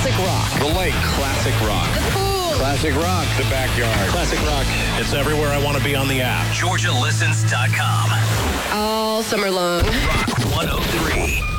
Classic rock. The lake. Classic rock. The pool. Classic rock. The backyard. Classic rock. It's everywhere I want to be on the app. GeorgiaListens.com. All summer long. Rock 103.